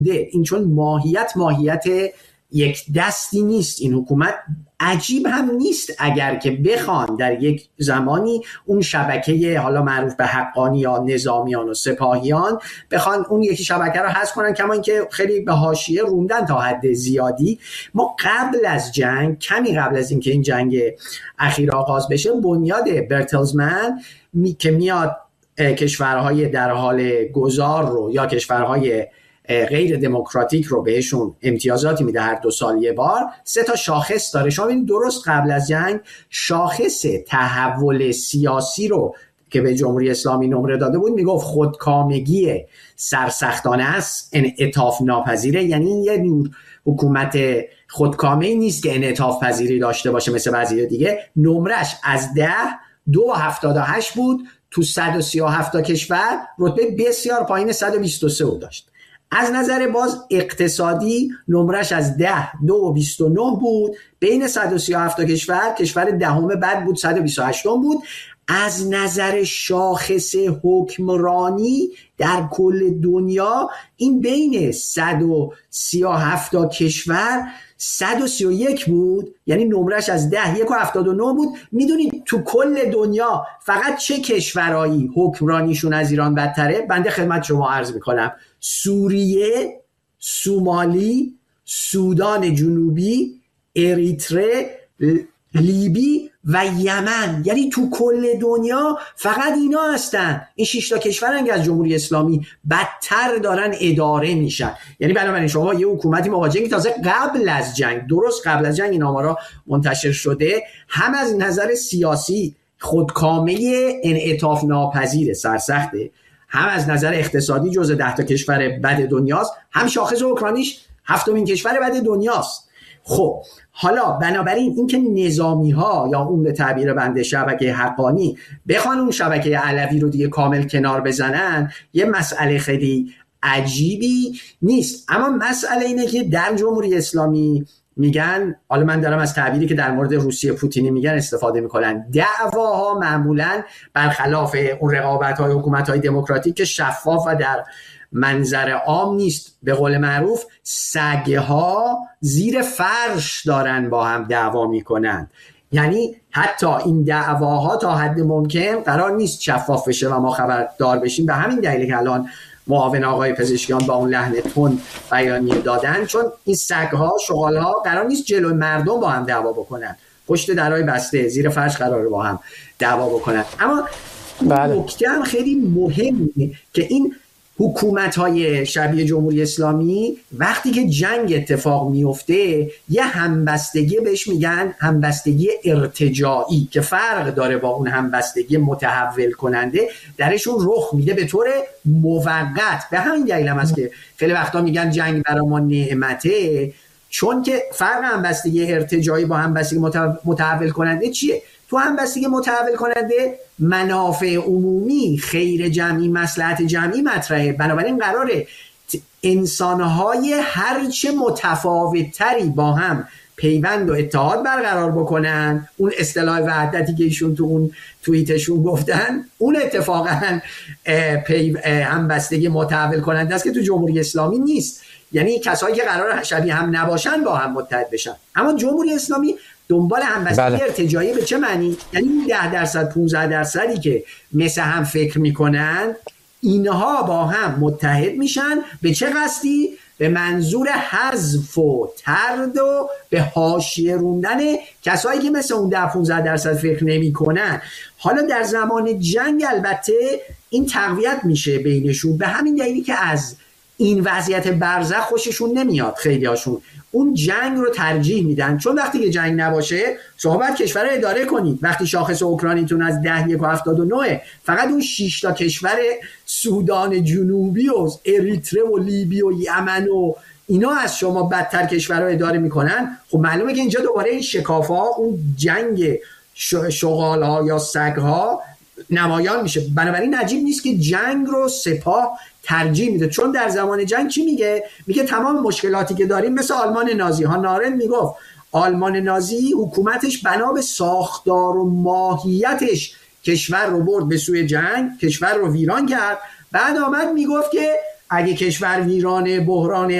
این چون ماهیت یک دستی نیست. این حکومت عجیب هم نیست اگر که بخوان در یک زمانی اون شبکه حالا معروف به حقانی یا نظامیان و سپاهیان بخوان اون یکی شبکه رو حذف کنن، کما اینکه خیلی به حاشیه روندن تا حد زیادی. ما قبل از جنگ، کمی قبل از اینکه این جنگ اخیر آغاز بشه، بنیاد برتلزمن که میاد کشورهای در حال گذار رو یا کشورهای غیر دموکراتیک رو بهشون امتیازاتی میده هر 2 سال یه بار، 3 تا شاخص داره. شما ببینید درست قبل از جنگ شاخص تحول سیاسی رو که به جمهوری اسلامی نمره داده بود میگفت خودکامگی سرسختانه است، انعطاف ناپذیره. یعنی یه نور حکومت خودکامه نیست که انعطاف پذیری داشته باشه مثل بعضی دیگه. نمرش از 10 2.78 بود، تو 137 تا کشور رتبه بسیار پایین 123 رو داشت. از نظر باز اقتصادی نمرش از 10 2.29 بود، بین 137 تا کشور دهم بعد بود، 128 بود. از نظر شاخص حکمرانی در کل دنیا این بین 137 تا کشور 131 بود، یعنی نمرش از 10 1.79 بود. میدونید تو کل دنیا فقط چه کشورهایی حکمرانیشون از ایران بدتره؟ بنده خدمت شما عرض میکنم: سوریه، سومالی، سودان جنوبی، اریتره، لیبی و یمن. یعنی تو کل دنیا فقط اینا هستن. این 6 تا کشورن که از جمهوری اسلامی بدتر دارن اداره میشن. یعنی بنابراین شما یه حکومتی مواجهی که تازه قبل از جنگ، درست قبل از جنگ این آمارا منتشر شده، هم از نظر سیاسی خودکامه انعطاف ناپذیر سرسخته، هم از نظر اقتصادی جزو 10 تا کشور بد دنیاست، هم شاخص اوکراینیش 7مین کشور بد دنیاست. خب حالا بنابراین اینکه نظامی ها یا اون به تعبیر بنده شبکه حقانی بخوان اون شبکه علوی رو دیگه کامل کنار بزنن، یه مسئله خیلی عجیبی نیست. اما مسئله اینه که در جمهوری اسلامی میگن، حالا من دارم از تعبیری که در مورد روسیه پوتینی میگن استفاده میکنن، دعواها معمولا برخلاف اون رقابت‌های حکومت‌های دموکراتیک که شفاف و در منظر عام نیست، به قول معروف سگ‌ها زیر فرش دارن با هم دعوا میکنن. یعنی حتی این دعواها تا حد ممکن قرار نیست شفاف بشه و ما خبردار بشیم. به همین دلیل که الان معاون آقای پزشکیان با اون لحن تند بیانیه دادن، چون این سگ‌ها، شغال‌ها قرار نیست جلوی مردم با هم دعوا بکنن، پشت درهای بسته زیر فرش قراره با هم دعوا بکنن. اما نکته هم خیلی مهمه که این حکومت‌های شبیه جمهوری اسلامی وقتی که جنگ اتفاق میفته یه همبستگی بهش میگن همبستگی ارتجاعی که فرق داره با اون همبستگی متحول کننده، درشون رخ میده به طور موقت. به همین دلیل هم هست که خیلی وقتا میگن جنگ برای ما نعمته، چون که فرق همبستگی ارتجاعی با همبستگی متحول کننده چیه؟ تو همبستگی متحول کننده منافع عمومی، خیر جمعی، مصلحت جمعی مطرحه. بنابراین قراره انسانهای هرچه متفاوت‌تری با هم پیوند و اتحاد برقرار بکنن. اون اصطلاح وحدتی که ایشون تو اون توییتشون گفتن، اون اتفاقا همبستگی متحول کننده است که تو جمهوری اسلامی نیست. یعنی کسایی که قرار شبیه هم نباشن با هم متحد بشن. اما جمهوری اسلامی دنبال همبستگی ارتجاعی به چه معنی؟ یعنی این 10% 15% که مثل هم فکر میکنن، اینها با هم متحد میشن به چه قصدی؟ به منظور حذف و طرد و به حاشیه روندن کسایی که مثل اون 10-15% فکر نمیکنن. حالا در زمان جنگ البته این تقویت میشه بینشون، به همین دلیلی که از این وضعیت برزخ خوششون نمیاد. خیلی هاشون اون جنگ رو ترجیح میدن، چون وقتی که جنگ نباشه شما باید کشور رو اداره کنید. وقتی شاخص اوکراینیتون از 10 1.79 فقط اون 6 تا کشور سودان جنوبی و اریتره و لیبی و یمن و اینا از شما بدتر کشور رو اداره میکنن. خب معلومه که اینجا دوباره این شکاف‌ها، اون جنگ شغال‌ها یا سگ‌ها نمایان میشه. بنابراین عجیب نیست که جنگ رو سپاه ترجیح میده، چون در زمان جنگ چی میگه؟ میگه تمام مشکلاتی که داریم مثل آلمان نازی ها. نارن میگفت آلمان نازی حکومتش بنا به ساختار و ماهیتش کشور رو برد به سوی جنگ، کشور رو ویران کرد. بعد آمد میگفت که اگه کشور ویرانه، بحران